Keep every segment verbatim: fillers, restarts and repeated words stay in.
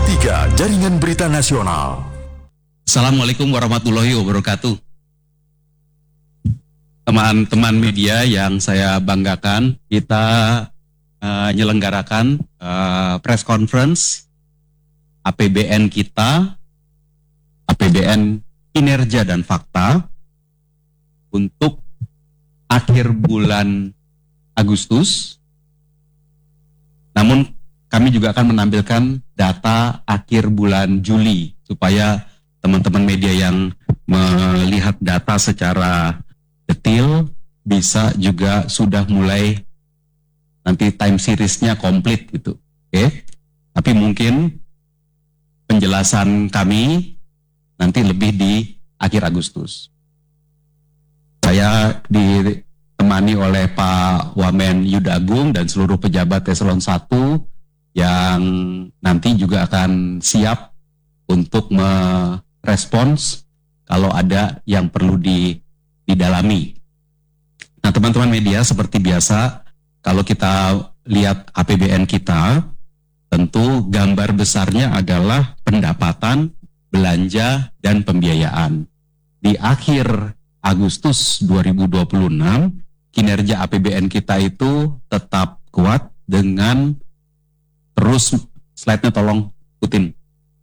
tiga Jaringan Berita Nasional. Assalamualaikum warahmatullahi wabarakatuh. Teman-teman media yang saya banggakan, kita uh, menyelenggarakan uh, press conference A P B N kita, A P B N kinerja dan fakta untuk akhir bulan Agustus. Namun kami juga akan menampilkan data akhir bulan Juli supaya teman-teman media yang melihat data secara detail bisa juga sudah mulai nanti time series-nya komplit gitu. Oke. Okay? Tapi mungkin penjelasan kami nanti lebih di akhir Agustus. Saya ditemani oleh Pak Wamen Yuda Agung dan seluruh pejabat eselon satu yang nanti juga akan siap untuk merespons kalau ada yang perlu di, didalami. Nah, teman-teman media, seperti biasa, kalau kita lihat A P B N kita, tentu gambar besarnya adalah pendapatan, belanja, dan pembiayaan. Di akhir Agustus dua ribu dua puluh enam, kinerja A P B N kita itu tetap kuat dengan terus, slide-nya tolong ikutin.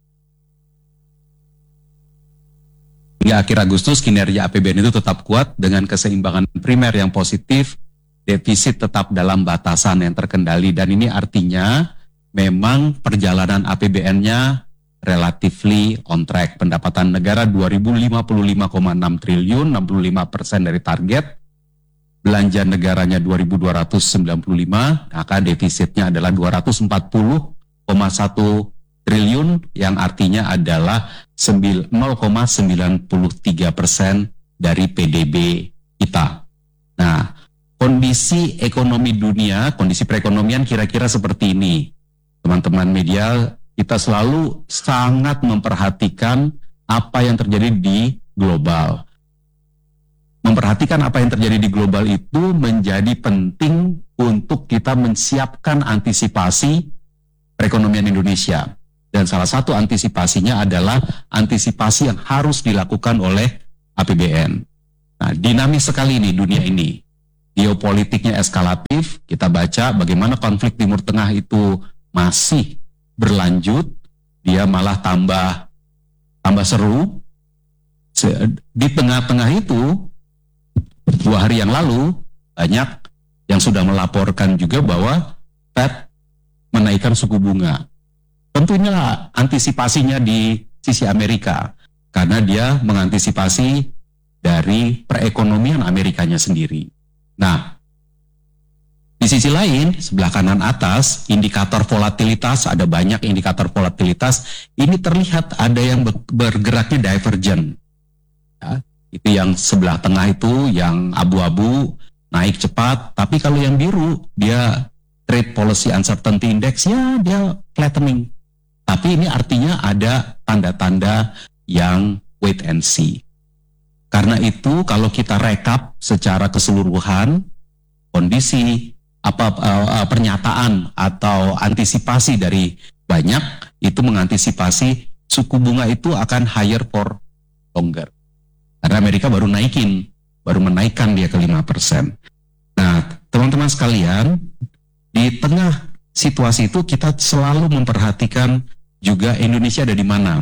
Hingga akhir Agustus, kinerja A P B N itu tetap kuat dengan keseimbangan primer yang positif, defisit tetap dalam batasan yang terkendali, dan ini artinya memang perjalanan A P B N-nya relatively on track. Pendapatan negara dua ribu lima puluh lima koma enam triliun, enam puluh lima persen dari target. Belanja negaranya dua ribu dua ratus sembilan puluh lima, maka defisitnya adalah dua ratus empat puluh koma satu triliun, yang artinya adalah nol koma sembilan tiga persen dari P D B kita. Nah, kondisi ekonomi dunia, kondisi perekonomian kira-kira seperti ini. Teman-teman media, kita selalu sangat memperhatikan apa yang terjadi di global. Memperhatikan apa yang terjadi di global itu menjadi penting untuk kita menyiapkan antisipasi perekonomian Indonesia. Dan salah satu antisipasinya adalah antisipasi yang harus dilakukan oleh A P B N. Nah, dinamis sekali ini dunia ini. Geopolitiknya eskalatif, kita baca bagaimana konflik Timur Tengah itu masih berlanjut, dia malah tambah tambah seru. Di tengah-tengah itu, dua hari yang lalu, banyak yang sudah melaporkan juga bahwa Fed menaikkan suku bunga. Tentu inilah antisipasinya di sisi Amerika, karena dia mengantisipasi dari perekonomian Amerikanya sendiri. Nah, di sisi lain, sebelah kanan atas, indikator volatilitas, ada banyak indikator volatilitas, ini terlihat ada yang bergeraknya divergent. Ya, itu yang sebelah tengah itu, yang abu-abu, naik cepat, tapi kalau yang biru, dia trade policy uncertainty index, ya dia flattening. Tapi ini artinya ada tanda-tanda yang wait and see. Karena itu, kalau kita rekap secara keseluruhan, kondisi apa uh, pernyataan atau antisipasi dari banyak itu mengantisipasi suku bunga itu akan higher for longer. Karena Amerika baru naikin, baru menaikkan dia ke lima persen. Nah, teman-teman sekalian, di tengah situasi itu kita selalu memperhatikan juga Indonesia ada di mana.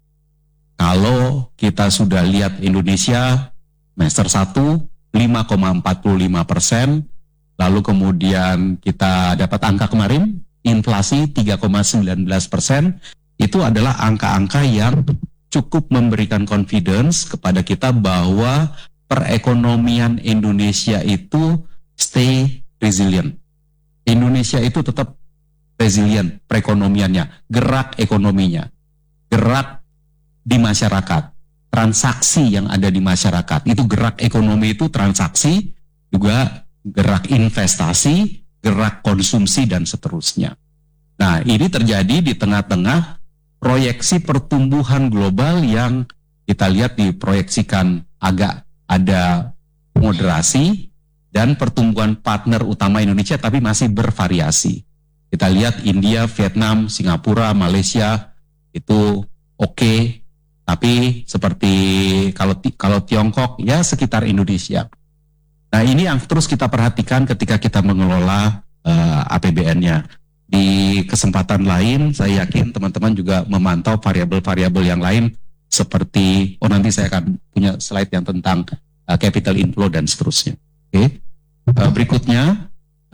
Kalau kita sudah lihat Indonesia semester satu lima koma empat lima persen, lalu kemudian kita dapat angka kemarin, inflasi tiga koma sembilan belas persen, itu adalah angka-angka yang cukup memberikan confidence kepada kita bahwa perekonomian Indonesia itu stay resilient. Indonesia itu tetap resilient perekonomiannya, gerak ekonominya, gerak di masyarakat, transaksi yang ada di masyarakat, itu gerak ekonomi itu transaksi, juga gerak investasi, gerak konsumsi, dan seterusnya. Nah, ini terjadi di tengah-tengah proyeksi pertumbuhan global yang kita lihat diproyeksikan agak ada moderasi, dan pertumbuhan partner utama Indonesia tapi masih bervariasi. Kita lihat India, Vietnam, Singapura, Malaysia itu oke, okay, tapi seperti kalau kalau Tiongkok ya sekitar Indonesia. Nah ini yang terus kita perhatikan ketika kita mengelola uh, A P B N-nya. Di kesempatan lain saya yakin teman-teman juga memantau variabel-variabel yang lain seperti, oh nanti saya akan punya slide yang tentang uh, capital inflow dan seterusnya. Oke, okay. uh, berikutnya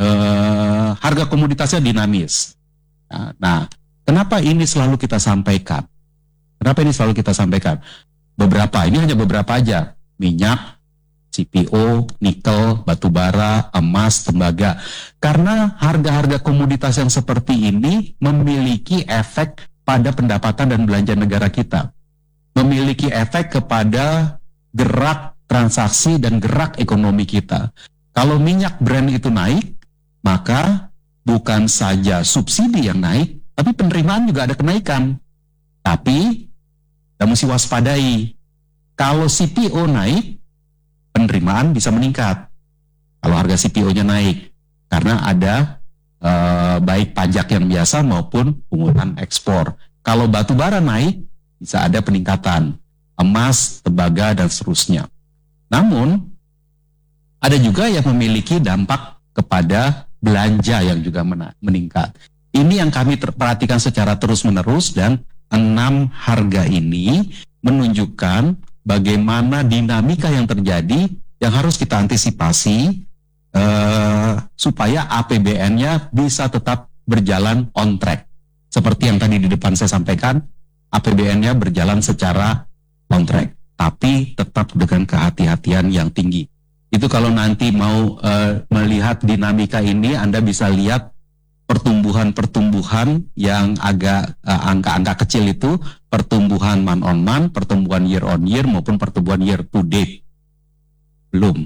uh, harga komoditasnya dinamis. Nah, nah, kenapa ini selalu kita sampaikan? Kenapa ini selalu kita sampaikan? Beberapa, ini hanya beberapa aja. Minyak, C P O, nikel, batu bara, emas, tembaga. Karena harga-harga komoditas yang seperti ini memiliki efek pada pendapatan dan belanja negara kita. Memiliki efek kepada gerak transaksi dan gerak ekonomi kita. Kalau minyak Brent itu naik, maka bukan saja subsidi yang naik, tapi penerimaan juga ada kenaikan. Tapi kita mesti waspadai. Kalau C P O naik, penerimaan bisa meningkat. Kalau harga C P O-nya naik, karena ada eh, baik pajak yang biasa maupun pungutan ekspor. Kalau batu bara naik, bisa ada peningkatan. Emas, tembaga, dan seterusnya. Namun, ada juga yang memiliki dampak kepada belanja yang juga meningkat. Ini yang kami perhatikan secara terus-menerus, dan enam harga ini menunjukkan bagaimana dinamika yang terjadi yang harus kita antisipasi eh, supaya A P B N-nya bisa tetap berjalan on track. Seperti yang tadi di depan saya sampaikan, A P B N-nya berjalan secara on track, tapi tetap dengan kehati-hatian yang tinggi. Itu kalau nanti mau uh, melihat dinamika ini, Anda bisa lihat pertumbuhan-pertumbuhan yang agak uh, angka-angka kecil itu, pertumbuhan month on month, pertumbuhan year on year, maupun pertumbuhan year to date. Belum.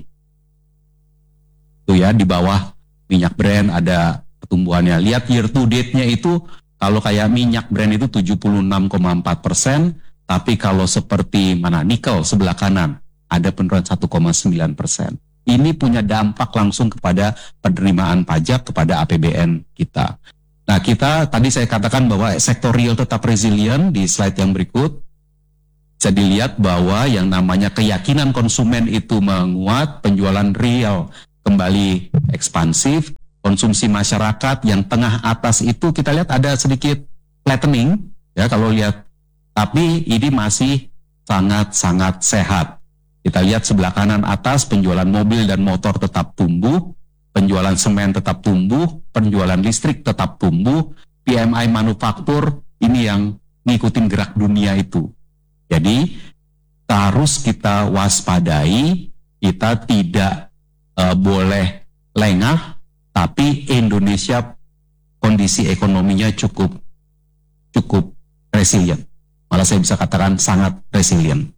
Itu ya, di bawah minyak Brent ada pertumbuhannya. Lihat year to date-nya itu, kalau kayak minyak Brent itu tujuh puluh enam koma empat persen, tapi kalau seperti mana nikel sebelah kanan, ada penurunan satu koma sembilan persen. Ini punya dampak langsung kepada penerimaan pajak kepada A P B N kita. Nah, kita tadi saya katakan bahwa sektor real tetap resilient. Di slide yang berikut bisa dilihat bahwa yang namanya keyakinan konsumen itu menguat, penjualan real kembali ekspansif, konsumsi masyarakat yang tengah atas itu kita lihat ada sedikit flattening ya kalau lihat, tapi ini masih sangat-sangat sehat. Kita lihat sebelah kanan atas, penjualan mobil dan motor tetap tumbuh, penjualan semen tetap tumbuh, penjualan listrik tetap tumbuh, P M I manufaktur ini yang ngikutin gerak dunia itu. Jadi harus kita waspadai, kita tidak uh, boleh lengah, tapi Indonesia kondisi ekonominya cukup cukup resilient. Malah saya bisa katakan sangat resilient.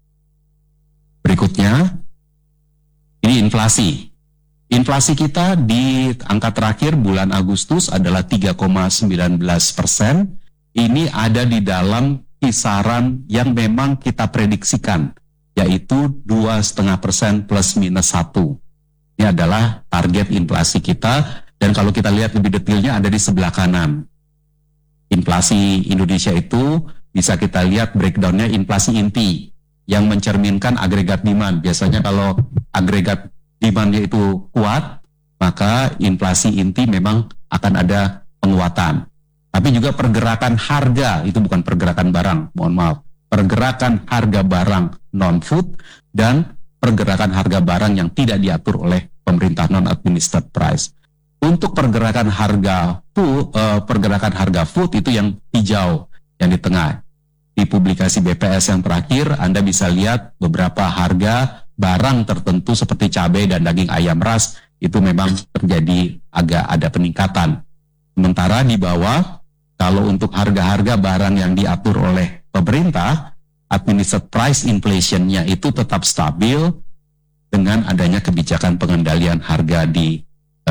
Berikutnya, ini inflasi. Inflasi kita di angka terakhir bulan Agustus adalah tiga koma sembilan belas persen. Ini ada di dalam kisaran yang memang kita prediksikan, yaitu dua koma lima persen plus minus satu. Ini adalah target inflasi kita, dan kalau kita lihat lebih detailnya ada di sebelah kanan. Inflasi Indonesia itu bisa kita lihat breakdown-nya inflasi inti, yang mencerminkan agregat demand. Biasanya kalau agregat demand-nya itu kuat, maka inflasi inti memang akan ada penguatan. Tapi juga pergerakan harga, itu bukan pergerakan barang, mohon maaf. Pergerakan harga barang non-food dan pergerakan harga barang yang tidak diatur oleh pemerintah, non-administered price. Untuk pergerakan harga food, uh, pergerakan harga food itu yang hijau, yang di tengah. Di publikasi B P S yang terakhir, Anda bisa lihat beberapa harga barang tertentu seperti cabai dan daging ayam ras itu memang terjadi agak ada peningkatan. Sementara di bawah, kalau untuk harga-harga barang yang diatur oleh pemerintah, administered price inflation-nya itu tetap stabil dengan adanya kebijakan pengendalian harga di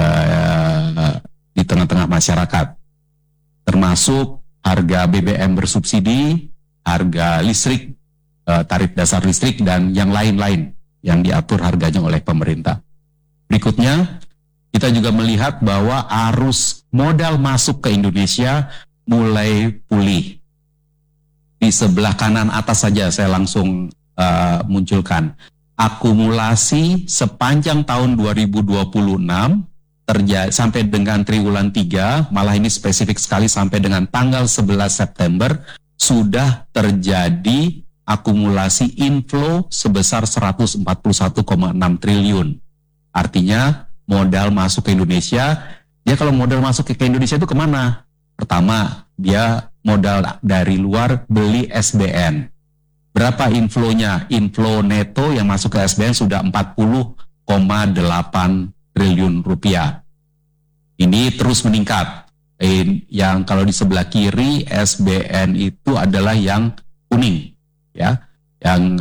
uh, di tengah-tengah masyarakat, termasuk harga B B M bersubsidi, harga listrik, tarif dasar listrik, dan yang lain-lain yang diatur harganya oleh pemerintah. Berikutnya, kita juga melihat bahwa arus modal masuk ke Indonesia mulai pulih. di sebelah kanan atas saja saya langsung uh, munculkan. Akumulasi sepanjang tahun dua ribu dua puluh enam terjadi sampai dengan triwulan tiga, malah ini spesifik sekali sampai dengan tanggal sebelas September sudah terjadi akumulasi inflow sebesar seratus empat puluh satu koma enam triliun. Artinya modal masuk ke Indonesia, dia kalau modal masuk ke Indonesia itu kemana? Pertama, dia modal dari luar beli S B N. Berapa inflow-nya? Inflow neto yang masuk ke S B N sudah empat puluh koma delapan triliun rupiah. Ini terus meningkat. Yang kalau di sebelah kiri S B N itu adalah yang kuning, ya, yang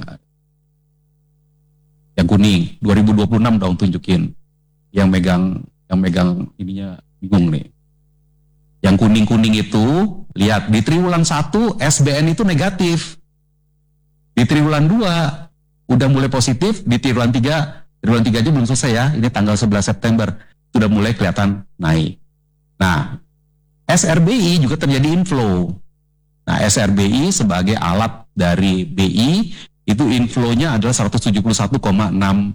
yang kuning. dua ribu dua puluh enam dong tunjukin. Yang megang yang megang ininya bingung nih. Yang kuning-kuning itu, lihat di triwulan satu S B N itu negatif. Di triwulan dua udah mulai positif, di triwulan tiga, triwulan tiga aja belum selesai ya, ini tanggal sebelas September, sudah mulai kelihatan naik. Nah, S R B I juga terjadi inflow. Nah, S R B I sebagai alat dari B I, itu inflow-nya adalah seratus tujuh puluh satu koma enam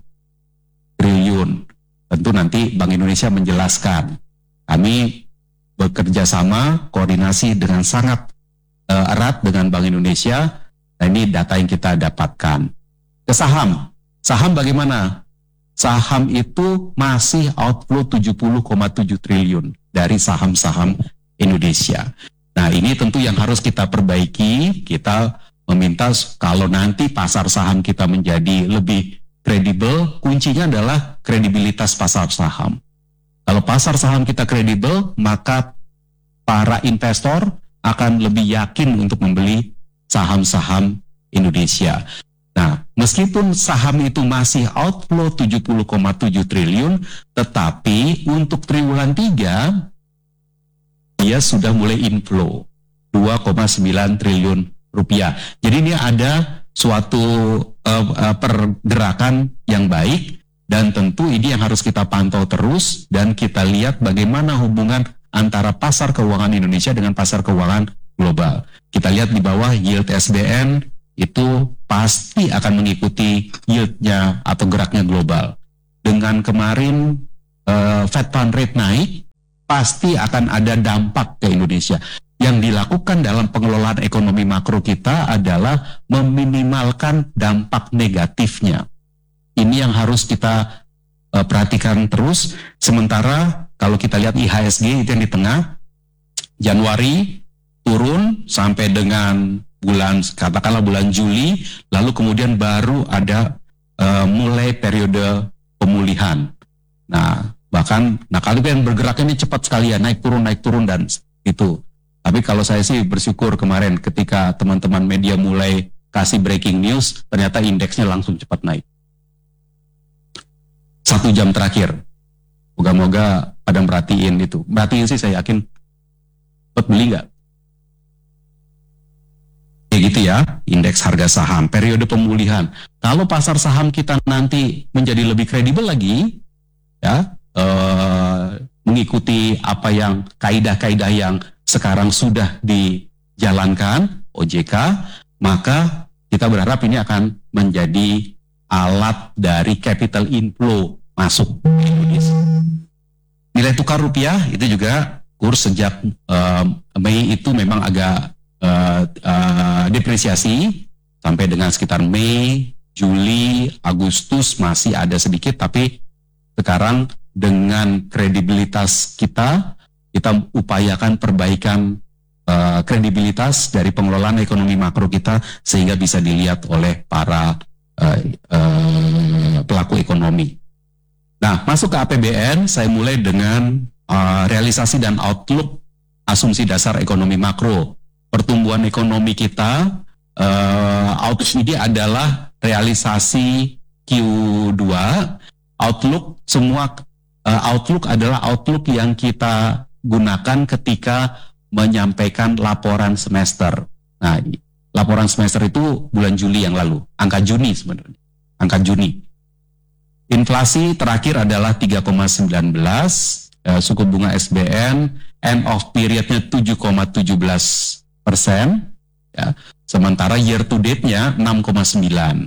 triliun. Tentu nanti Bank Indonesia menjelaskan. Kami bekerja sama, koordinasi dengan sangat uh, erat dengan Bank Indonesia. Nah, ini data yang kita dapatkan. Ke saham. Saham bagaimana? Saham itu masih outflow tujuh puluh koma tujuh triliun dari saham-saham Indonesia. Nah, ini tentu yang harus kita perbaiki. Kita meminta kalau nanti pasar saham kita menjadi lebih kredibel, kuncinya adalah kredibilitas pasar saham. Kalau pasar saham kita kredibel, maka para investor akan lebih yakin untuk membeli saham-saham Indonesia. Nah, meskipun saham itu masih outflow tujuh puluh koma tujuh triliun, tetapi untuk triwulan tiga, dia sudah mulai inflow dua koma sembilan triliun rupiah. Jadi ini ada suatu uh, uh, pergerakan yang baik, dan tentu ini yang harus kita pantau terus, dan kita lihat bagaimana hubungan antara pasar keuangan Indonesia dengan pasar keuangan global. Kita lihat di bawah yield S B N itu pasti akan mengikuti yieldnya atau geraknya global. Dengan kemarin uh, Fed Fund Rate naik, pasti akan ada dampak ke Indonesia. Yang dilakukan dalam pengelolaan ekonomi makro kita adalah meminimalkan dampak negatifnya. Ini yang harus kita uh, perhatikan terus. Sementara kalau kita lihat I H S G itu yang di tengah, Januari turun sampai dengan bulan, katakanlah bulan Juli, lalu kemudian baru ada uh, mulai periode pemulihan. Nah, bahkan, nah kalau yang bergerak ini cepat sekali ya, naik turun, naik turun, dan itu. Tapi kalau saya sih bersyukur kemarin ketika teman-teman media mulai kasih breaking news, ternyata indeksnya langsung cepat naik. Satu jam terakhir. Moga-moga pada merhatiin itu. Merhatiin sih saya yakin. Buat beli nggak? Kayak gitu ya, indeks harga saham, periode pemulihan. Kalau pasar saham kita nanti menjadi lebih kredibel lagi, ya, eh, mengikuti apa yang kaidah-kaidah yang sekarang sudah dijalankan O J K, maka kita berharap ini akan menjadi alat dari capital inflow masuk ke Indonesia. Nilai tukar rupiah itu juga kurs sejak uh, Mei itu memang agak uh, uh, depresiasi sampai dengan sekitar Mei, Juli, Agustus masih ada sedikit, tapi sekarang dengan kredibilitas kita, kita upayakan perbaikan uh, kredibilitas dari pengelolaan ekonomi makro kita sehingga bisa dilihat oleh para uh, uh, pelaku ekonomi. Nah, masuk ke A P B N, saya mulai dengan uh, realisasi dan outlook asumsi dasar ekonomi makro. Pertumbuhan ekonomi kita, uh, outlook ini adalah realisasi Q dua, outlook semua uh, outlook adalah outlook yang kita gunakan ketika menyampaikan laporan semester. Nah, laporan semester itu bulan Juli yang lalu, angka Juni sebenarnya, angka Juni. Inflasi terakhir adalah tiga koma satu sembilan, eh, suku bunga S B N end of periodnya tujuh koma satu tujuh persen, ya. Sementara year to date-nya enam koma sembilan.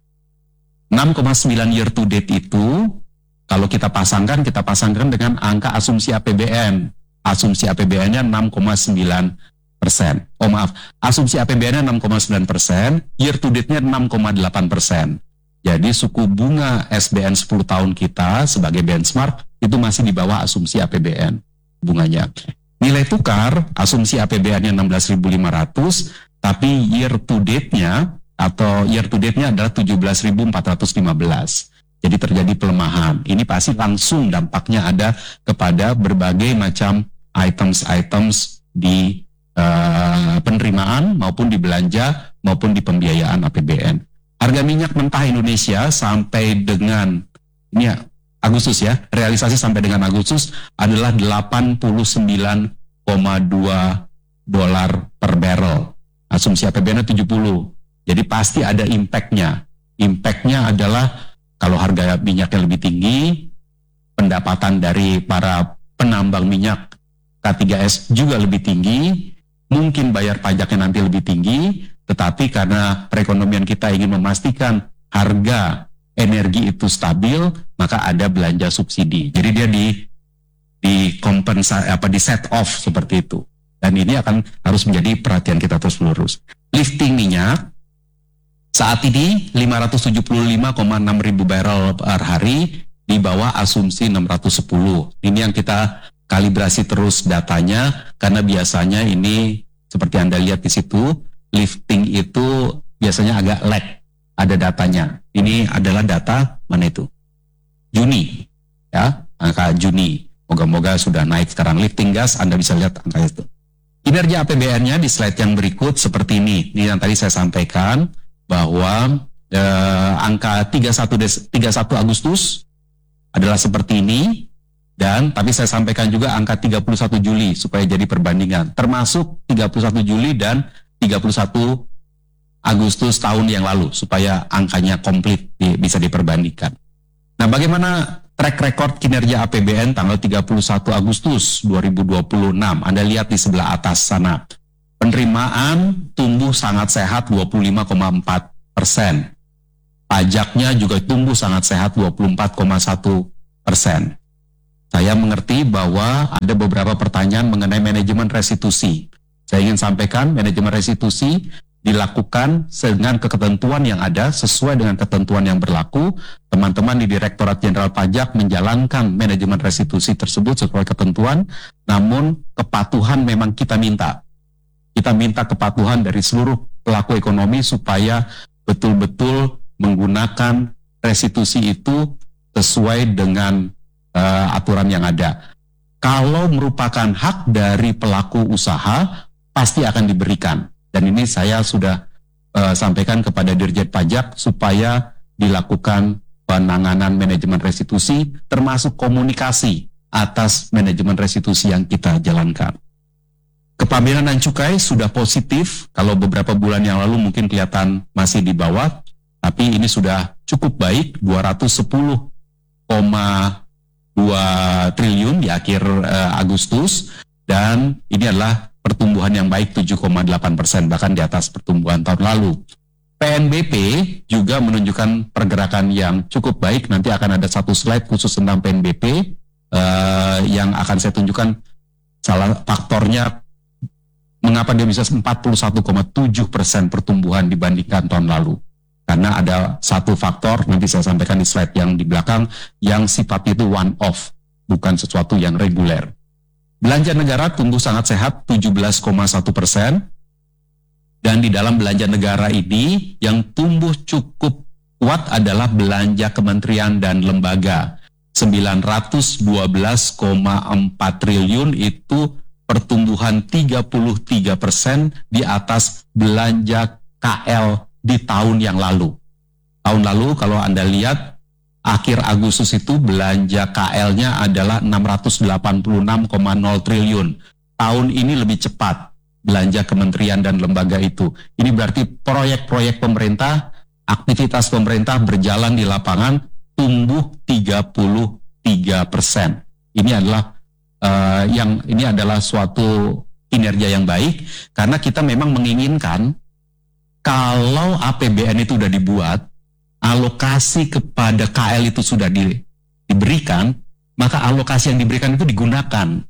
enam koma sembilan year to date itu, kalau kita pasangkan, kita pasangkan dengan angka asumsi A P B N. Asumsi A P B N-nya enam koma sembilan persen. Oh maaf, asumsi A P B N-nya enam koma sembilan persen, year to date-nya enam koma delapan persen. Jadi suku bunga S B N sepuluh tahun kita sebagai benchmark itu masih di bawah asumsi A P B N bunganya. Nilai tukar, asumsi A P B N-nya enam belas ribu lima ratus, tapi year to date-nya atau year to date-nya adalah tujuh belas ribu empat ratus lima belas. Jadi terjadi pelemahan. Ini pasti langsung dampaknya ada kepada berbagai macam items-items di uh, penerimaan maupun di belanja maupun di pembiayaan A P B N. Harga minyak mentah Indonesia sampai dengan ini ya, Agustus ya, realisasi sampai dengan Agustus adalah delapan puluh sembilan koma dua dolar per barrel. Asumsi A P B N-nya tujuh puluh. Jadi pasti ada impact-nya. Impact-nya adalah kalau harga minyaknya lebih tinggi, pendapatan dari para penambang minyak K tiga S juga lebih tinggi, mungkin bayar pajaknya nanti lebih tinggi, tetapi karena perekonomian kita ingin memastikan harga energi itu stabil, maka ada belanja subsidi. Jadi dia di di kompensa apa di set off seperti itu. Dan ini akan harus menjadi perhatian kita terus menerus. Lifting minyak saat ini lima ratus tujuh puluh lima koma enam ribu barrel per hari, di bawah asumsi enam ratus sepuluh. Ini yang kita kalibrasi terus datanya, karena biasanya ini seperti Anda lihat di situ, lifting itu biasanya agak lag, ada datanya. Ini adalah data mana itu? Juni, ya, angka Juni. Moga-moga sudah naik sekarang. Lifting gas, Anda bisa lihat angka itu. Kinerja A P B N-nya di slide yang berikut seperti ini. Ini yang tadi saya sampaikan, bahwa eh, angka tiga puluh satu Agustus adalah seperti ini, dan tapi saya sampaikan juga angka tiga puluh satu Juli supaya jadi perbandingan, termasuk tiga puluh satu Juli dan tiga puluh satu Agustus tahun yang lalu supaya angkanya komplit di, bisa diperbandingkan. Nah, bagaimana track record kinerja A P B N tanggal tiga puluh satu Agustus dua ribu dua puluh enam? Anda lihat di sebelah atas sana. Penerimaan tumbuh sangat sehat dua puluh lima koma empat persen. Pajaknya juga tumbuh sangat sehat dua puluh empat koma satu persen. Saya mengerti bahwa ada beberapa pertanyaan mengenai manajemen restitusi. Saya ingin sampaikan manajemen restitusi dilakukan dengan ketentuan yang ada, sesuai dengan ketentuan yang berlaku. Teman-teman di Direktorat Jenderal Pajak menjalankan manajemen restitusi tersebut sesuai ketentuan, namun kepatuhan memang kita minta. Kita minta kepatuhan dari seluruh pelaku ekonomi supaya betul-betul menggunakan restitusi itu sesuai dengan uh, aturan yang ada. Kalau merupakan hak dari pelaku usaha, pasti akan diberikan. Dan ini saya sudah uh, sampaikan kepada Dirjen Pajak supaya dilakukan penanganan manajemen restitusi, termasuk komunikasi atas manajemen restitusi yang kita jalankan. Kepabeanan dan cukai sudah positif, kalau beberapa bulan yang lalu mungkin kelihatan masih di bawah, tapi ini sudah cukup baik, dua ratus sepuluh koma dua triliun di akhir uh, Agustus, dan ini adalah pertumbuhan yang baik tujuh koma delapan persen, bahkan di atas pertumbuhan tahun lalu. P N B P juga menunjukkan pergerakan yang cukup baik, nanti akan ada satu slide khusus tentang P N B P uh, yang akan saya tunjukkan salah faktornya mengapa dia bisa empat puluh satu koma tujuh persen pertumbuhan dibandingkan tahun lalu. Karena ada satu faktor, nanti saya sampaikan di slide yang di belakang, yang sifatnya itu one off, bukan sesuatu yang reguler. Belanja negara tumbuh sangat sehat tujuh belas koma satu persen, dan di dalam belanja negara ini yang tumbuh cukup kuat adalah belanja kementerian dan lembaga. sembilan ratus dua belas koma empat triliun itu pertumbuhan tiga puluh tiga persen di atas belanja K L di tahun yang lalu. Tahun lalu kalau Anda lihat, akhir Agustus itu belanja K L-nya adalah enam ratus delapan puluh enam koma nol triliun. Tahun ini lebih cepat belanja kementerian dan lembaga itu. Ini berarti proyek-proyek pemerintah, aktivitas pemerintah berjalan di lapangan tumbuh tiga puluh tiga persen. Ini adalah uh, yang ini adalah suatu kinerja yang baik, karena kita memang menginginkan kalau A P B N itu sudah dibuat, alokasi kepada K L itu sudah di, diberikan, maka alokasi yang diberikan itu digunakan.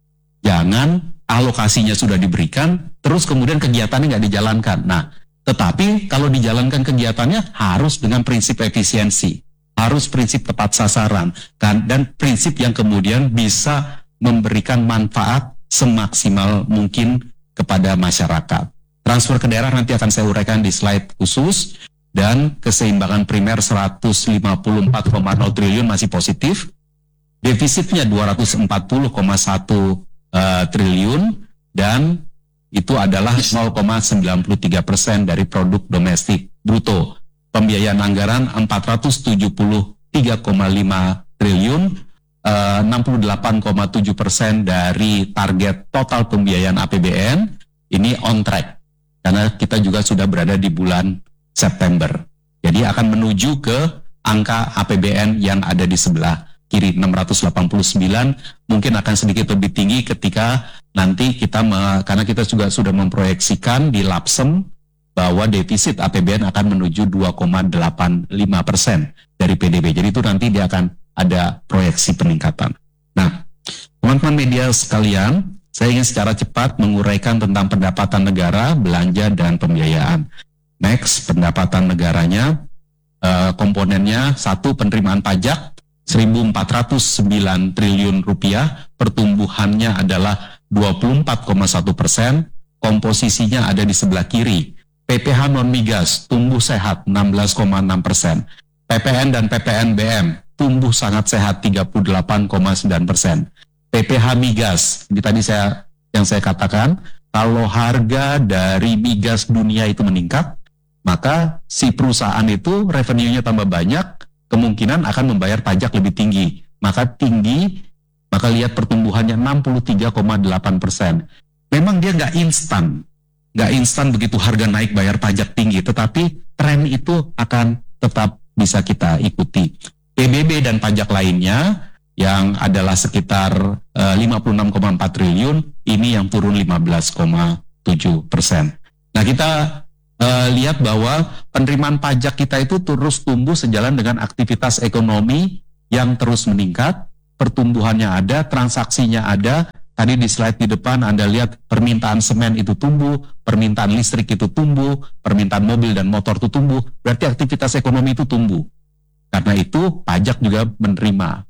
Jangan alokasinya sudah diberikan, terus kemudian kegiatannya nggak dijalankan. Nah, tetapi kalau dijalankan kegiatannya harus dengan prinsip efisiensi, harus prinsip tepat sasaran, kan? Dan prinsip yang kemudian bisa memberikan manfaat semaksimal mungkin kepada masyarakat. Transfer ke daerah nanti akan saya uraikan di slide khusus, dan keseimbangan primer seratus lima puluh empat koma nol triliun masih positif, defisitnya dua ratus empat puluh koma satu uh, triliun, dan itu adalah nol koma sembilan tiga persen dari produk domestik bruto. Pembiayaan anggaran empat ratus tujuh puluh tiga koma lima triliun, Uh, enam puluh delapan koma tujuh persen dari target total pembiayaan A P B N. Ini on track karena kita juga sudah berada di bulan September. Jadi akan menuju ke angka A P B N yang ada di sebelah kiri enam ratus delapan puluh sembilan, mungkin akan sedikit lebih tinggi ketika nanti kita me, karena kita juga sudah memproyeksikan di Lapsem bahwa defisit A P B N akan menuju dua koma delapan lima persen dari P D B. Jadi itu nanti dia akan ada proyeksi peningkatan. Nah, teman-teman media sekalian, saya ingin secara cepat menguraikan tentang pendapatan negara, belanja, dan pembiayaan. Next, pendapatan negaranya, eh, komponennya satu, penerimaan pajak seribu empat ratus sembilan triliun rupiah, pertumbuhannya adalah dua puluh empat koma satu persen, komposisinya ada di sebelah kiri. P P H non migas tumbuh sehat enam belas koma enam persen, P P N dan P P N B M tumbuh sangat sehat tiga puluh delapan koma sembilan persen. P P H migas, ini tadi saya yang saya katakan, kalau harga dari migas dunia itu meningkat, maka si perusahaan itu revenue-nya tambah banyak, kemungkinan akan membayar pajak lebih tinggi. Maka tinggi, maka lihat pertumbuhannya enam puluh tiga koma delapan persen. Memang dia nggak instan, nggak instan begitu harga naik bayar pajak tinggi, tetapi tren itu akan tetap bisa kita ikuti. P B B dan pajak lainnya yang adalah sekitar uh, lima puluh enam koma empat triliun, ini yang turun lima belas koma tujuh persen. Nah, kita uh, lihat bahwa penerimaan pajak kita itu terus tumbuh sejalan dengan aktivitas ekonomi yang terus meningkat, pertumbuhannya ada, transaksinya ada. Tadi di slide di depan Anda lihat permintaan semen itu tumbuh, permintaan listrik itu tumbuh, permintaan mobil dan motor itu tumbuh, berarti aktivitas ekonomi itu tumbuh. Karena itu pajak juga menerima.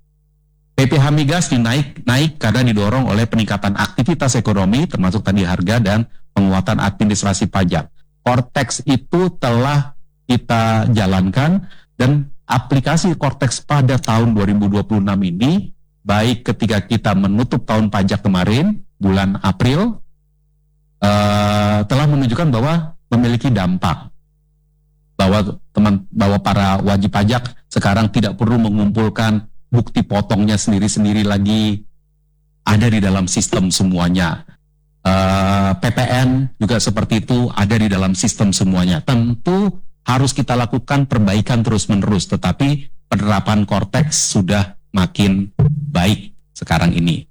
P P H migas dinaik naik karena didorong oleh peningkatan aktivitas ekonomi, termasuk tadi harga dan penguatan administrasi pajak. Cortex itu telah kita jalankan, dan aplikasi Cortex pada tahun dua ribu dua puluh enam ini, baik ketika kita menutup tahun pajak kemarin, bulan April, uh, telah menunjukkan bahwa memiliki dampak. Bahwa teman, bahwa para wajib pajak sekarang tidak perlu mengumpulkan bukti potongnya sendiri-sendiri lagi, ada di dalam sistem semuanya. Uh, P P N juga seperti itu, ada di dalam sistem semuanya. Tentu harus kita lakukan perbaikan terus-menerus, tetapi penerapan Cortex sudah makin baik sekarang ini.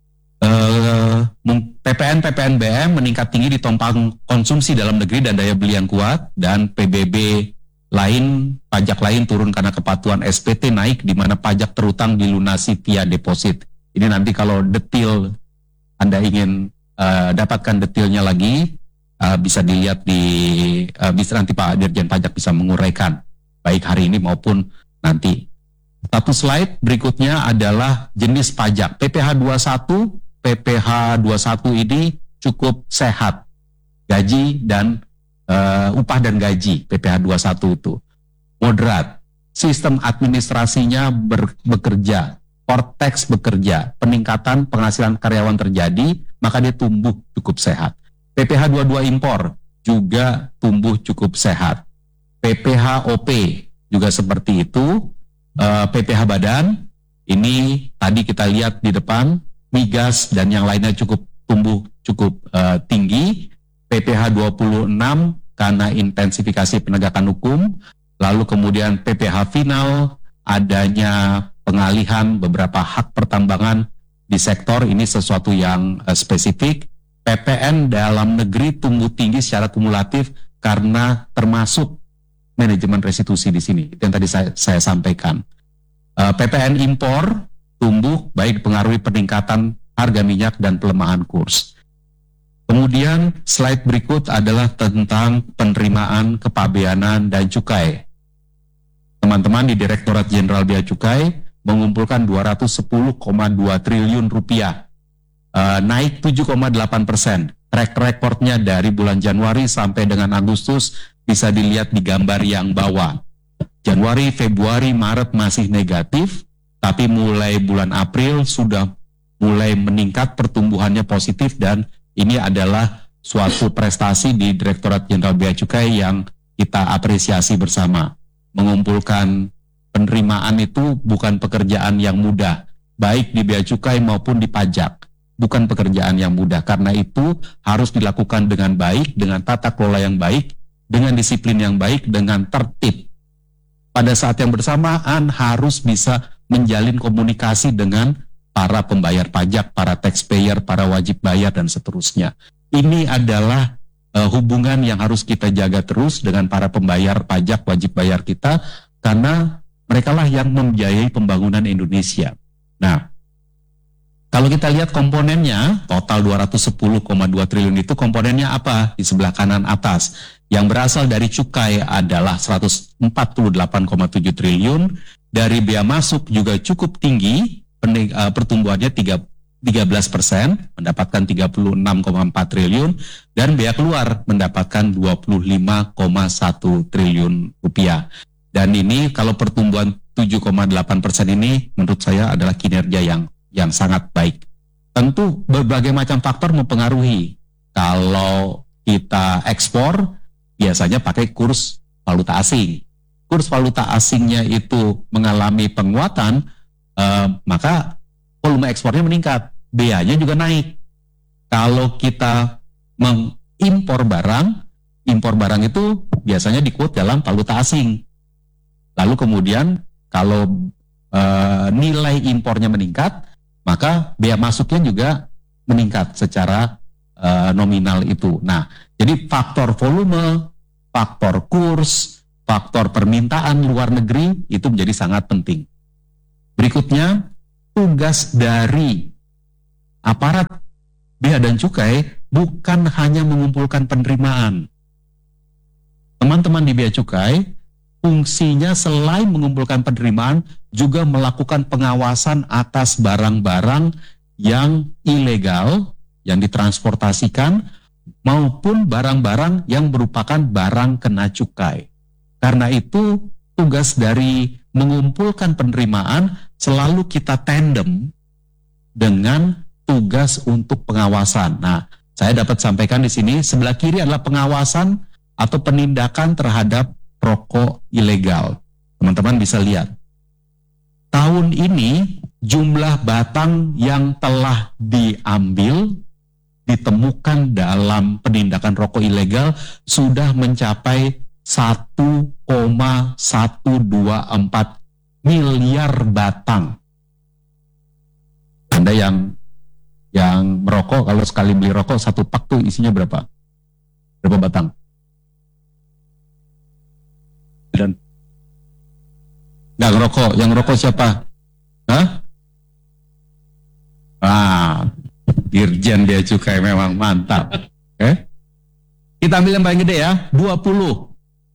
Uh, P P N P P N B M meningkat tinggi ditopang konsumsi dalam negeri dan daya beli yang kuat, dan P B B lain, pajak lain turun karena kepatuhan. S P T naik di mana pajak terutang dilunasi via deposit. Ini nanti kalau detail Anda ingin uh, dapatkan detailnya lagi, uh, bisa dilihat di uh, bisa nanti Pak Dirjen Pajak bisa menguraikan baik hari ini maupun nanti. Satu slide berikutnya adalah jenis pajak. P P H dua puluh satu, P P H dua puluh satu ini cukup sehat. Gaji dan uh, upah dan gaji P P H dua puluh satu itu moderat. Sistem administrasinya ber, bekerja, Cortex bekerja, peningkatan penghasilan karyawan terjadi, maka dia tumbuh cukup sehat. P P H dua puluh dua impor juga tumbuh cukup sehat. P P H O P juga seperti itu. Uh, P P H badan ini tadi kita lihat di depan, migas dan yang lainnya cukup tumbuh cukup uh, tinggi. P P H dua puluh enam karena intensifikasi penegakan hukum, lalu kemudian P P H final adanya pengalihan beberapa hak pertambangan di sektor ini, sesuatu yang uh, spesifik. P P N dalam negeri tumbuh tinggi secara kumulatif karena termasuk manajemen restitusi di sini. Itu yang tadi saya, saya sampaikan. Uh, P P N impor tumbuh baik dipengaruhi peningkatan harga minyak dan pelemahan kurs. Kemudian slide berikut adalah tentang penerimaan kepabeanan dan cukai. Teman-teman di Direktorat Jenderal Bea Cukai mengumpulkan dua ratus sepuluh koma dua triliun rupiah, uh, naik tujuh koma delapan persen. Track recordnya dari bulan Januari sampai dengan Agustus bisa dilihat di gambar yang bawah. Januari, Februari, Maret masih negatif, tapi mulai bulan April sudah mulai meningkat, pertumbuhannya positif, dan ini adalah suatu prestasi di Direktorat Jenderal Bea Cukai yang kita apresiasi bersama. Mengumpulkan penerimaan itu bukan pekerjaan yang mudah, baik di bea cukai maupun di pajak. Bukan pekerjaan yang mudah, karena itu harus dilakukan dengan baik, dengan tata kelola yang baik, dengan disiplin yang baik, dengan tertib. Pada saat yang bersamaan harus bisa menjalin komunikasi dengan para pembayar pajak, para taxpayer, para wajib bayar, dan seterusnya. Ini adalah uh, hubungan yang harus kita jaga terus dengan para pembayar pajak, wajib bayar kita, karena mereka lah yang membiayai pembangunan Indonesia. Nah, kalau kita lihat komponennya, total dua ratus sepuluh koma dua triliun itu komponennya apa? Di sebelah kanan atas. Yang berasal dari cukai adalah seratus empat puluh delapan koma tujuh triliun, dari bea masuk juga cukup tinggi, pertumbuhannya tiga belas persen, mendapatkan tiga puluh enam koma empat triliun, dan bea keluar mendapatkan dua puluh lima koma satu triliun rupiah. Dan ini kalau pertumbuhan tujuh koma delapan persen ini menurut saya adalah kinerja yang yang sangat baik. Tentu berbagai macam faktor mempengaruhi. Kalau kita ekspor, biasanya pakai kurs valuta asing. Kurs valuta asingnya itu mengalami penguatan, eh, maka volume ekspornya meningkat, beanya juga naik. Kalau kita mengimpor barang, impor barang itu biasanya di-quote dalam valuta asing. Lalu kemudian kalau eh, nilai impornya meningkat, maka bea masuknya juga meningkat secara uh, nominal itu. Nah, jadi faktor volume, faktor kurs, faktor permintaan luar negeri itu menjadi sangat penting. Berikutnya, tugas dari aparat bea dan cukai bukan hanya mengumpulkan penerimaan. Teman-teman di bea cukai, fungsinya selain mengumpulkan penerimaan, juga melakukan pengawasan atas barang-barang yang ilegal, yang ditransportasikan, maupun barang-barang yang merupakan barang kena cukai. Karena itu, tugas dari mengumpulkan penerimaan selalu kita tandem dengan tugas untuk pengawasan. Nah, saya dapat sampaikan di sini, sebelah kiri adalah pengawasan atau penindakan terhadap rokok ilegal. Teman-teman bisa lihat. Tahun ini jumlah batang yang telah diambil, ditemukan dalam penindakan rokok ilegal sudah mencapai satu koma satu dua empat miliar batang. Anda yang yang merokok, kalau sekali beli rokok satu pak tuh isinya berapa? Berapa batang? Dan nggak ngerokok, yang ngerokok siapa? Hah? Ah, Dirjen Bea Cukai memang mantap. Eh? Kita ambil yang paling gede ya, dua puluh.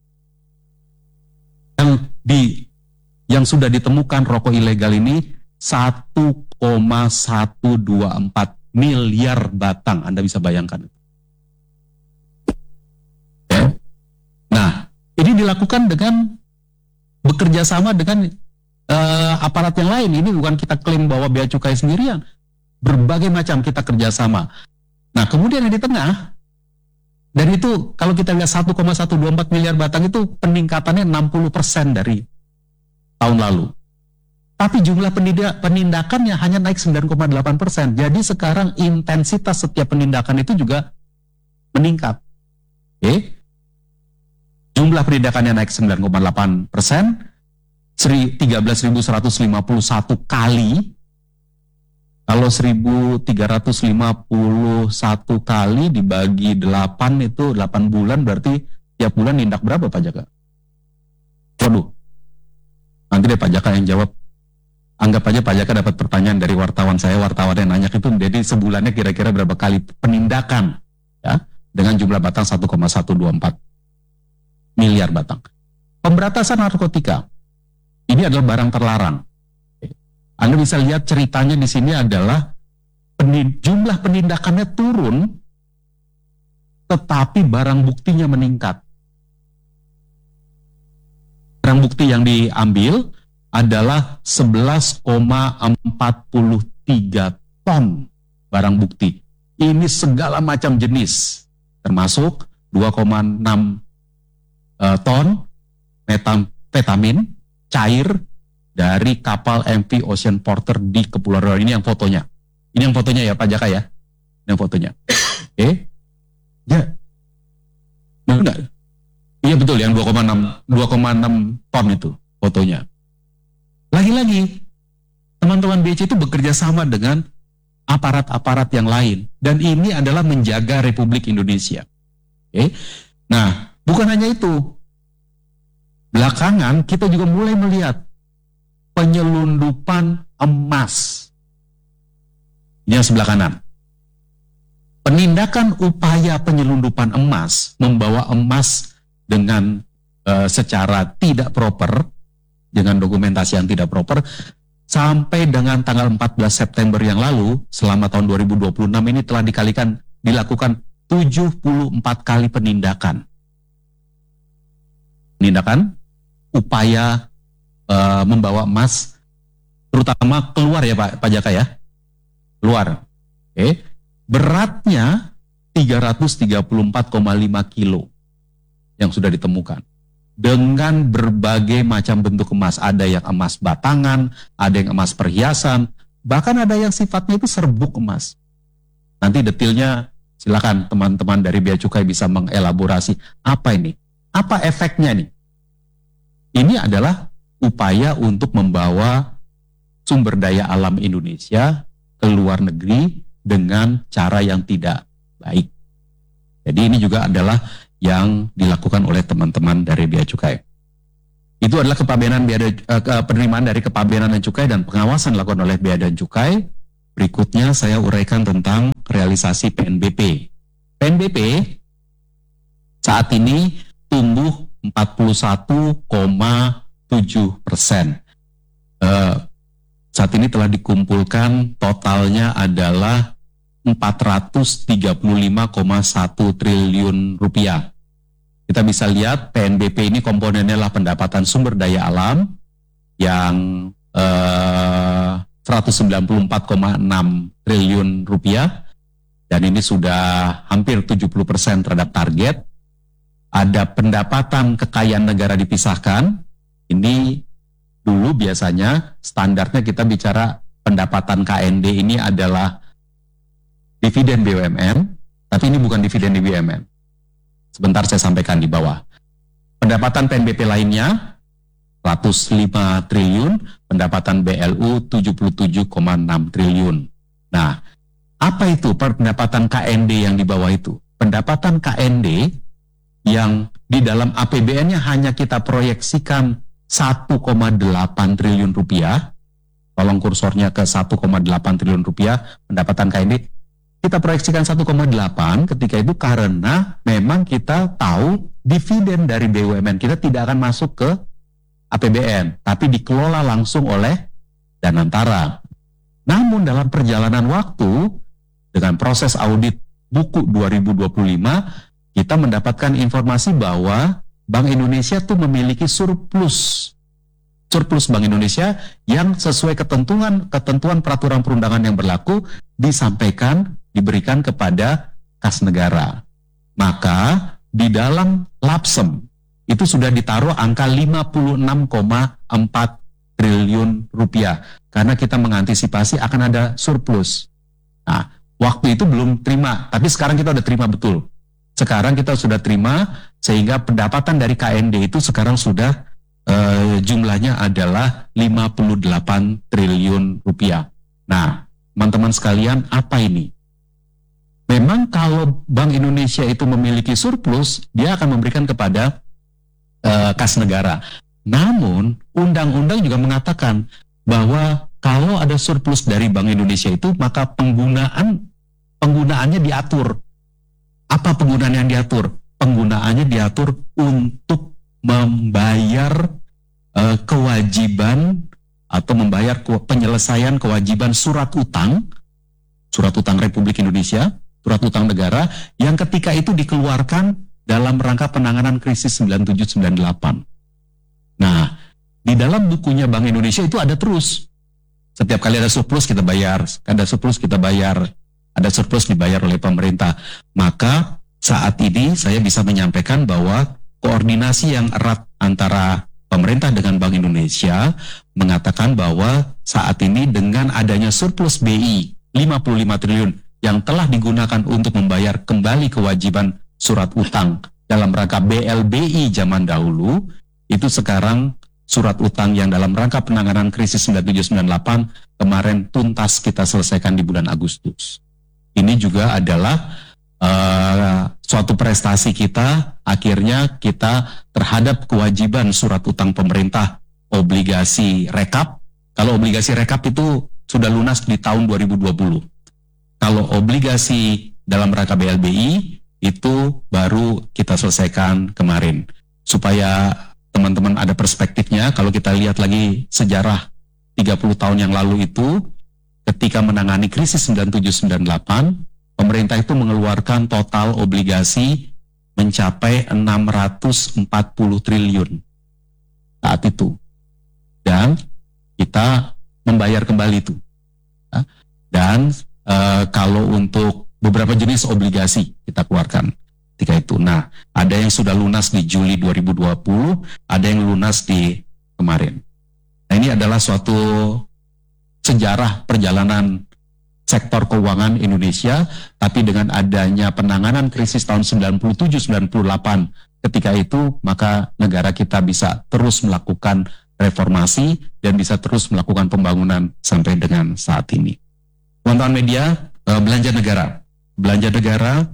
Yang di yang sudah ditemukan rokok ilegal ini satu koma satu dua empat miliar batang. Anda bisa bayangkan. Eh? Nah, ini dilakukan dengan bekerja sama dengan uh, aparat yang lain. Ini bukan kita klaim bahwa bea cukai sendirian. Berbagai macam kita kerjasama. Nah, kemudian yang di tengah, dan itu kalau kita lihat satu koma satu dua empat miliar batang itu peningkatannya enam puluh persen dari tahun lalu. Tapi jumlah penindakannya hanya naik sembilan koma delapan persen. Jadi sekarang intensitas setiap penindakan itu juga meningkat. Oke? Okay? Jumlah penindakannya naik sembilan koma delapan persen, tiga belas ribu seratus lima puluh satu kali. Kalau seribu tiga ratus lima puluh satu kali dibagi delapan itu delapan bulan, berarti tiap bulan nindak berapa Pak Jaka? Waduh, nanti deh Pak Jaka yang jawab. Anggap aja Pak Jaka dapat pertanyaan dari wartawan saya, wartawan yang nanya itu, jadi sebulannya kira-kira berapa kali penindakan, ya, dengan jumlah batang satu koma satu dua empat miliar batang. Pemberantasan narkotika, ini adalah barang terlarang. Anda bisa lihat ceritanya di sini adalah penin, jumlah penindakannya turun, tetapi barang buktinya meningkat. Barang bukti yang diambil adalah sebelas koma empat tiga ton barang bukti. Ini segala macam jenis, termasuk dua koma enam uh, ton metamfetamin cair dari kapal M V Ocean Porter di Kepulauan Riau. Ini yang fotonya. Ini yang fotonya ya Pak Jaka ya. Ini yang fotonya. Oke. Okay. Ya. Enggak. Iya betul, yang dua koma enam ton itu fotonya. Lagi-lagi, teman-teman B C itu bekerja sama dengan aparat-aparat yang lain. Dan ini adalah menjaga Republik Indonesia. Oke. Nah, bukan hanya itu. Belakangan kita juga mulai melihat penyelundupan emas. Ini yang sebelah kanan. Penindakan upaya penyelundupan emas, membawa emas dengan uh, secara tidak proper, dengan dokumentasi yang tidak proper, sampai dengan tanggal empat belas September yang lalu, selama tahun dua ribu dua puluh enam ini telah dikalikan, dilakukan tujuh puluh empat kali penindakan. Penindakan upaya uh, membawa emas, terutama keluar ya Pak, Pak Jaka ya, keluar. Oke, okay. Beratnya tiga ratus tiga puluh empat koma lima kilo yang sudah ditemukan. Dengan berbagai macam bentuk emas. Ada yang emas batangan, ada yang emas perhiasan, bahkan ada yang sifatnya itu serbuk emas. Nanti detailnya silakan teman-teman dari Bea Cukai bisa mengelaborasi apa ini, apa efeknya nih. Ini adalah upaya untuk membawa sumber daya alam Indonesia ke luar negeri dengan cara yang tidak baik. Jadi ini juga adalah yang dilakukan oleh teman-teman dari Bea Cukai. Itu adalah kepabeanan bea dan, uh, penerimaan dari kepabeanan dan cukai dan pengawasan dilakukan oleh Bea dan Cukai. Berikutnya saya uraikan tentang realisasi P N B P. P N B P saat ini tumbuh empat puluh satu koma tujuh persen. Uh, saat ini telah dikumpulkan totalnya adalah empat ratus tiga puluh lima koma satu triliun rupiah. Kita bisa lihat P N B P ini komponennya adalah pendapatan sumber daya alam yang eh, seratus sembilan puluh empat koma enam triliun rupiah, dan ini sudah hampir tujuh puluh persen terhadap target. Ada pendapatan kekayaan negara dipisahkan. Ini dulu biasanya standarnya kita bicara pendapatan K N D ini adalah dividen B U M N, tapi ini bukan dividen B U M N. Sebentar saya sampaikan di bawah. Pendapatan P N B P lainnya seratus lima triliun, pendapatan B L U tujuh puluh tujuh koma enam triliun. Nah, apa itu pendapatan K N D yang di bawah itu? Pendapatan K N D yang di dalam A P B N-nya hanya kita proyeksikan satu koma delapan triliun rupiah. Tolong kursornya ke satu koma delapan triliun rupiah pendapatan K N D. Kita proyeksikan satu koma delapan ketika itu karena memang kita tahu dividen dari B U M N kita tidak akan masuk ke A P B N, tapi dikelola langsung oleh Danantara. Namun dalam perjalanan waktu, dengan proses audit buku dua ribu dua puluh lima, kita mendapatkan informasi bahwa Bank Indonesia tuh memiliki surplus. Surplus Bank Indonesia yang sesuai ketentuan ketentuan peraturan perundangan yang berlaku disampaikan, diberikan kepada kas negara. Maka di dalam lapsem itu sudah ditaruh angka lima puluh enam koma empat triliun rupiah karena kita mengantisipasi akan ada surplus. Nah, waktu itu belum terima, tapi sekarang kita udah terima betul. Sekarang kita sudah terima sehingga pendapatan dari K N D itu sekarang sudah uh, jumlahnya adalah lima puluh delapan triliun rupiah. Nah, teman-teman sekalian, apa ini? memang kalau Bank Indonesia itu memiliki surplus, dia akan memberikan kepada uh, kas negara. Namun, undang-undang juga mengatakan bahwa kalau ada surplus dari Bank Indonesia itu, maka penggunaan penggunaannya diatur. Apa penggunaan yang diatur? Penggunaannya diatur untuk membayar uh, kewajiban atau membayar ke- penyelesaian kewajiban surat utang, surat utang Republik Indonesia, surat utang negara, yang ketika itu dikeluarkan dalam rangka penanganan krisis sembilan tujuh sembilan delapan. Nah, di dalam bukunya Bank Indonesia itu ada terus. Setiap kali ada surplus kita bayar, ada surplus kita bayar, ada surplus dibayar oleh pemerintah. Maka saat ini saya bisa menyampaikan bahwa koordinasi yang erat antara pemerintah dengan Bank Indonesia mengatakan bahwa saat ini dengan adanya surplus B I lima puluh lima triliun yang telah digunakan untuk membayar kembali kewajiban surat utang dalam rangka B L B I zaman dahulu, itu sekarang surat utang yang dalam rangka penanganan krisis sembilan tujuh sembilan delapan kemarin tuntas kita selesaikan di bulan Agustus. Ini juga adalah uh, suatu prestasi kita, akhirnya kita terhadap kewajiban surat utang pemerintah obligasi rekap. Kalau obligasi rekap itu sudah lunas di tahun dua ribu dua puluh. Kalau obligasi dalam rangka B L B I itu baru kita selesaikan kemarin. Supaya teman-teman ada perspektifnya, kalau kita lihat lagi sejarah tiga puluh tahun yang lalu itu, ketika menangani krisis sembilan tujuh sembilan delapan, pemerintah itu mengeluarkan total obligasi mencapai enam ratus empat puluh triliun saat itu. Dan kita membayar kembali itu. Dan e, kalau untuk beberapa jenis obligasi kita keluarkan ketika itu. Nah, ada yang sudah lunas di Juli dua ribu dua puluh, ada yang lunas di kemarin. Nah, ini adalah suatu sejarah perjalanan sektor keuangan Indonesia, tapi dengan adanya penanganan krisis tahun sembilan puluh tujuh sembilan puluh delapan ketika itu, maka negara kita bisa terus melakukan reformasi dan bisa terus melakukan pembangunan sampai dengan saat ini. Teman-teman media, eh, belanja negara. Belanja negara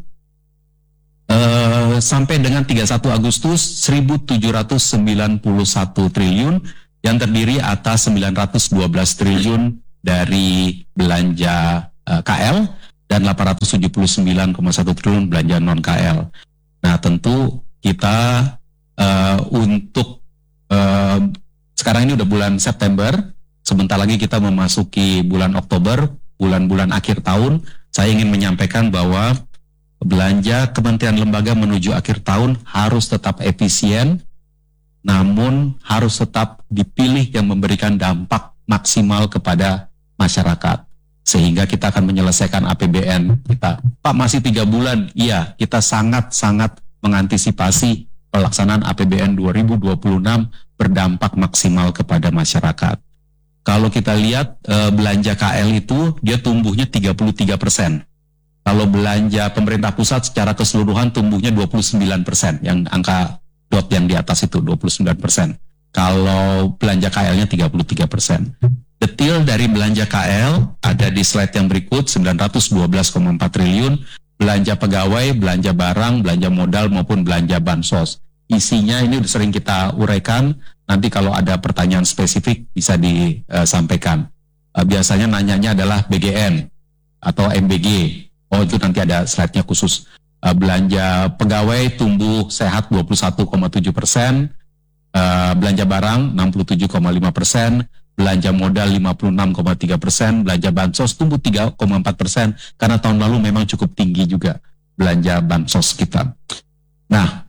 eh, sampai dengan tiga puluh satu Agustus seribu tujuh ratus sembilan puluh satu triliun yang terdiri atas sembilan ratus dua belas triliun dari belanja eh, K L dan delapan ratus tujuh puluh sembilan koma satu triliun belanja non K L. Nah, tentu kita eh, untuk eh, sekarang ini udah bulan September, sebentar lagi kita memasuki bulan Oktober, bulan-bulan akhir tahun. Saya ingin menyampaikan bahwa belanja kementerian lembaga menuju akhir tahun harus tetap efisien, namun harus tetap dipilih yang memberikan dampak maksimal kepada masyarakat. Sehingga kita akan menyelesaikan A P B N kita. Pak, masih tiga bulan. Iya, kita sangat-sangat mengantisipasi pelaksanaan A P B N dua ribu dua puluh enam berdampak maksimal kepada masyarakat. Kalau kita lihat e, belanja K L itu dia tumbuhnya tiga puluh tiga persen. Kalau belanja pemerintah pusat secara keseluruhan tumbuhnya dua puluh sembilan persen. Yang angka dot yang di atas itu dua puluh sembilan persen. Kalau belanja K L-nya tiga puluh tiga persen. Detail dari belanja K L ada di slide yang berikut, sembilan ratus dua belas koma empat triliun. Belanja pegawai, belanja barang, belanja modal maupun belanja bansos. Isinya ini sudah sering kita uraikan, nanti kalau ada pertanyaan spesifik bisa disampaikan. Uh, biasanya nanyanya adalah B G N atau M B G. Oh, itu nanti ada slide-nya khusus. Uh, belanja pegawai tumbuh sehat dua puluh satu koma tujuh persen, uh, belanja barang enam puluh tujuh koma lima persen, belanja modal lima puluh enam koma tiga persen, belanja bansos tumbuh tiga koma empat persen, karena tahun lalu memang cukup tinggi juga belanja bansos kita. Nah,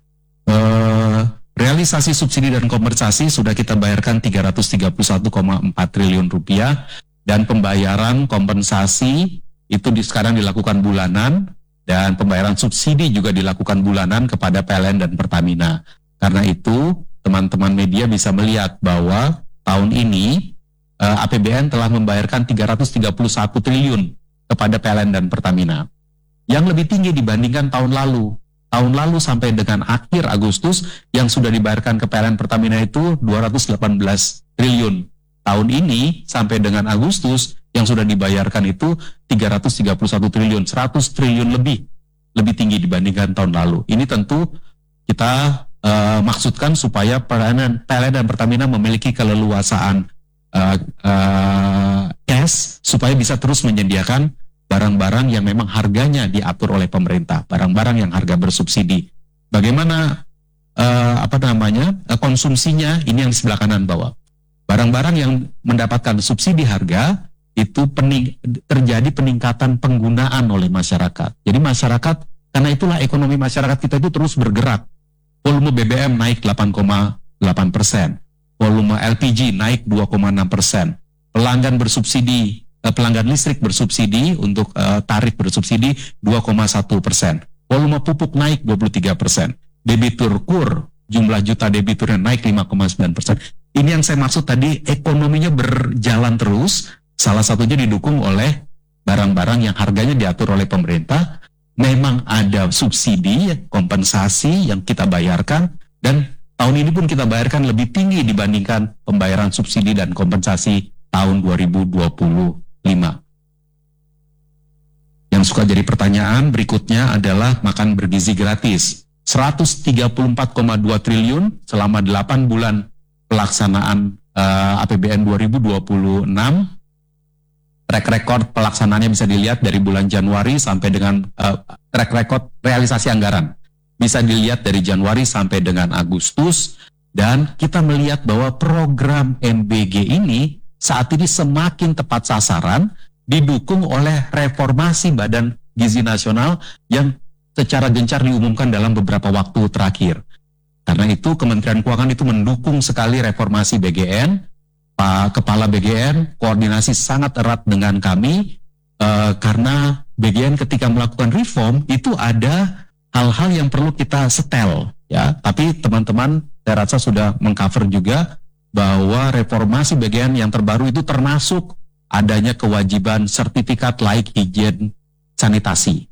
Uh, realisasi subsidi dan kompensasi sudah kita bayarkan tiga ratus tiga puluh satu koma empat triliun rupiah, dan pembayaran kompensasi itu di, sekarang dilakukan bulanan, dan pembayaran subsidi juga dilakukan bulanan kepada P L N dan Pertamina. Karena itu teman-teman media bisa melihat bahwa tahun ini uh, A P B N telah membayarkan tiga ratus tiga puluh satu triliun kepada P L N dan Pertamina, yang lebih tinggi dibandingkan tahun lalu. Tahun lalu sampai dengan akhir Agustus yang sudah dibayarkan ke P L N Pertamina itu dua ratus delapan belas triliun. Tahun ini sampai dengan Agustus yang yang sudah dibayarkan itu tiga ratus tiga puluh satu triliun, seratus triliun lebih, lebih tinggi dibandingkan tahun lalu. Ini tentu kita uh, maksudkan supaya P L N, P L N dan Pertamina memiliki keleluasaan uh, uh, cash supaya bisa terus menyediakan barang-barang yang memang harganya diatur oleh pemerintah, barang-barang yang harga bersubsidi. Bagaimana uh, apa namanya uh, konsumsinya? Ini yang di sebelah kanan bawah. Barang-barang yang mendapatkan subsidi harga itu pening, terjadi peningkatan penggunaan oleh masyarakat. Jadi masyarakat, karena itulah ekonomi masyarakat kita itu terus bergerak. Volume B B M naik delapan koma delapan persen, volume L P G naik dua koma enam persen, pelanggan bersubsidi, eh, pelanggan listrik bersubsidi untuk eh, tarif bersubsidi dua koma satu persen, volume pupuk naik dua puluh tiga persen, debitur kur, jumlah juta debiturnya naik lima koma sembilan persen. Ini yang saya maksud tadi, ekonominya berjalan terus, salah satunya didukung oleh barang-barang yang harganya diatur oleh pemerintah. Memang ada subsidi, kompensasi yang kita bayarkan, dan tahun ini pun kita bayarkan lebih tinggi dibandingkan pembayaran subsidi dan kompensasi tahun dua ribu dua puluh lima. Yang suka jadi pertanyaan berikutnya adalah makan bergizi gratis. seratus tiga puluh empat koma dua triliun selama delapan bulan pelaksanaan uh, A P B N dua ribu dua puluh enam. Track record pelaksanaannya bisa dilihat dari bulan Januari sampai dengan uh, track record realisasi anggaran. Bisa dilihat dari Januari sampai dengan Agustus, dan kita melihat bahwa program M B G ini saat ini semakin tepat sasaran, didukung oleh reformasi Badan Gizi Nasional yang secara gencar diumumkan dalam beberapa waktu terakhir. Karena itu Kementerian Keuangan itu mendukung sekali reformasi B G N. Pak Kepala B G N koordinasi sangat erat dengan kami uh, karena B G N ketika melakukan reform itu ada hal-hal yang perlu kita setel, ya. Tapi teman-teman saya rasa sudah mengcover juga bahwa reformasi B G N yang terbaru itu termasuk adanya kewajiban sertifikat layak higien sanitasi.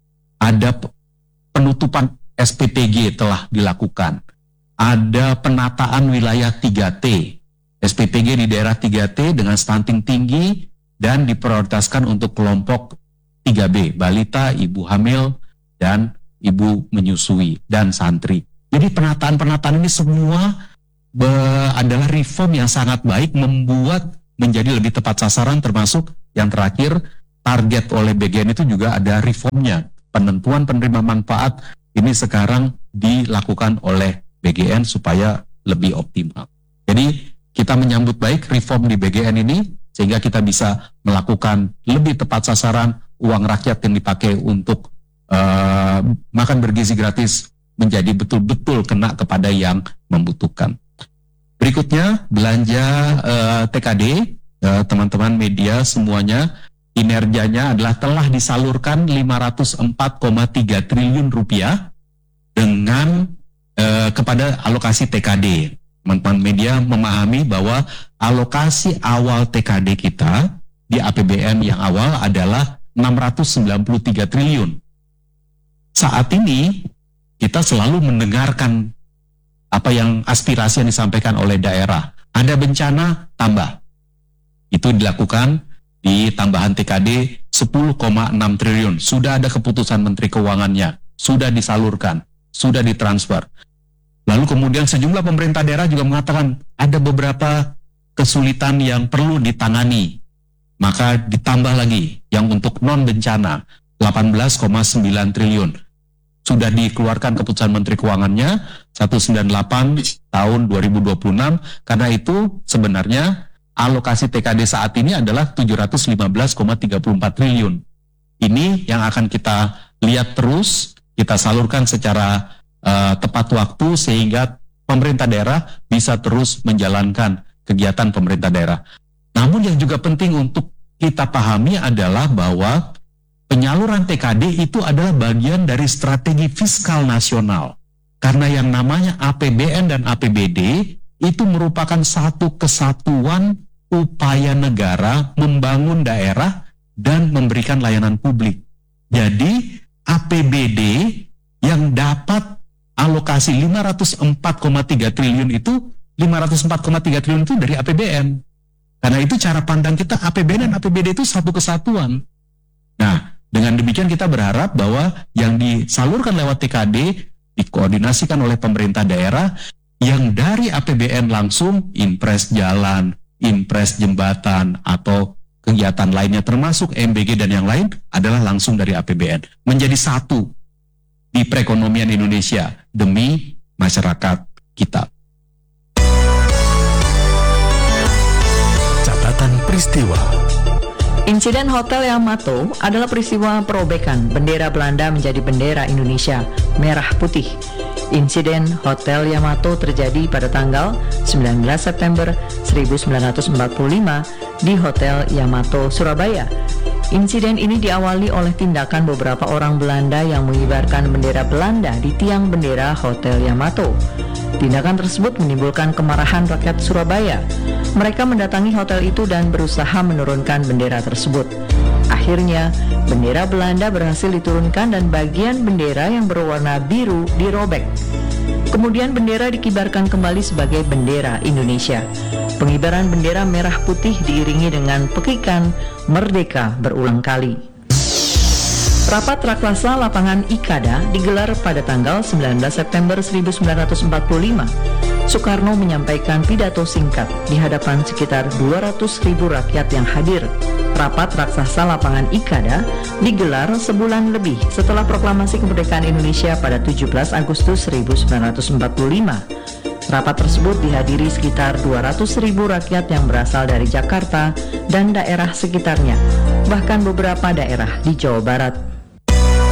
Ada penutupan S P T G telah dilakukan. Ada penataan wilayah tiga T. S P T G di daerah tiga T dengan stunting tinggi dan diprioritaskan untuk kelompok tiga B, balita, ibu hamil, dan ibu menyusui, dan santri. Jadi penataan-penataan ini semua be, adalah reform yang sangat baik, membuat menjadi lebih tepat sasaran, termasuk yang terakhir, target oleh B G N itu juga ada reformnya. Penentuan penerima manfaat ini sekarang dilakukan oleh B G N supaya lebih optimal. Jadi kita menyambut baik reform di B G N ini, sehingga kita bisa melakukan lebih tepat sasaran, uang rakyat yang dipakai untuk uh, makan bergizi gratis menjadi betul-betul kena kepada yang membutuhkan. Berikutnya, belanja uh, T K D, uh, teman-teman media semuanya, kinerjanya adalah telah disalurkan lima ratus empat koma tiga triliun rupiah dengan uh, kepada alokasi T K D. Teman-teman media memahami bahwa alokasi awal T K D kita di A P B N yang awal adalah enam ratus sembilan puluh tiga triliun. Saat ini kita selalu mendengarkan apa yang aspirasi yang disampaikan oleh daerah. Ada bencana, tambah. Itu dilakukan di tambahan T K D sepuluh koma enam triliun. Sudah ada keputusan Menteri Keuangannya, sudah disalurkan, sudah ditransfer. Lalu kemudian sejumlah pemerintah daerah juga mengatakan ada beberapa kesulitan yang perlu ditangani. Maka ditambah lagi yang untuk non-bencana delapan belas koma sembilan triliun. Sudah dikeluarkan keputusan Menteri Keuangannya seratus sembilan puluh delapan tahun dua ribu dua puluh enam. Karena itu sebenarnya alokasi T K D saat ini adalah tujuh ratus lima belas koma tiga puluh empat triliun. Ini yang akan kita lihat terus, kita salurkan secara Uh, tepat waktu sehingga pemerintah daerah bisa terus menjalankan kegiatan pemerintah daerah. Namun yang juga penting untuk kita pahami adalah bahwa penyaluran T K D itu adalah bagian dari strategi fiskal nasional. Karena yang namanya A P B N dan A P B D itu merupakan satu kesatuan upaya negara membangun daerah dan memberikan layanan publik. Jadi A P B D yang dapat alokasi lima ratus empat koma tiga triliun itu, lima ratus empat koma tiga triliun itu dari A P B N. Karena itu cara pandang kita A P B N dan A P B D itu satu kesatuan. Nah, dengan demikian kita berharap bahwa yang disalurkan lewat T K D dikoordinasikan oleh pemerintah daerah, yang dari A P B N langsung impres jalan, impres jembatan, atau kegiatan lainnya termasuk M B G dan yang lain adalah langsung dari A P B N. Menjadi satu di perekonomian Indonesia demi masyarakat kita. Catatan peristiwa. Insiden Hotel Yamato adalah peristiwa perobekan bendera Belanda menjadi bendera Indonesia, merah putih. Insiden Hotel Yamato terjadi pada tanggal sembilan belas September seribu sembilan ratus empat puluh lima di Hotel Yamato, Surabaya. Insiden ini diawali oleh tindakan beberapa orang Belanda yang mengibarkan bendera Belanda di tiang bendera Hotel Yamato. Tindakan tersebut menimbulkan kemarahan rakyat Surabaya. Mereka mendatangi hotel itu dan berusaha menurunkan bendera tersebut. Akhirnya, bendera Belanda berhasil diturunkan dan bagian bendera yang berwarna biru dirobek. Kemudian bendera dikibarkan kembali sebagai bendera Indonesia. Pengibaran bendera merah putih diiringi dengan pekikan merdeka berulang kali. Rapat raklasa lapangan Ikada digelar pada tanggal sembilan belas September seribu sembilan ratus empat puluh lima. Soekarno menyampaikan pidato singkat di hadapan sekitar dua ratus ribu rakyat yang hadir. Rapat raksasa lapangan Ikada digelar sebulan lebih setelah proklamasi kemerdekaan Indonesia pada tujuh belas Agustus seribu sembilan ratus empat puluh lima. Rapat tersebut dihadiri sekitar dua ratus ribu rakyat yang berasal dari Jakarta dan daerah sekitarnya, bahkan beberapa daerah di Jawa Barat.